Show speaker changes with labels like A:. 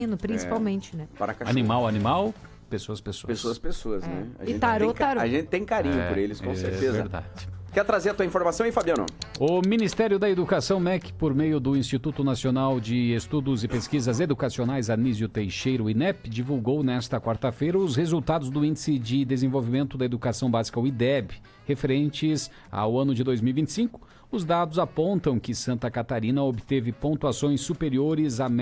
A: principalmente, né?
B: Para cachorro.
C: Animal, pessoas,
B: né?
A: E tarô.
B: A gente tem carinho por eles, com certeza.
C: É verdade.
B: Quer trazer a tua informação aí, Fabiano?
C: O Ministério da Educação, MEC, por meio do Instituto Nacional de Estudos e Pesquisas Educacionais Anísio Teixeira, o INEP, divulgou nesta quarta-feira os resultados do Índice de Desenvolvimento da Educação Básica, o IDEB, referentes ao ano de 2025. Os dados apontam que Santa Catarina obteve pontuações superiores à média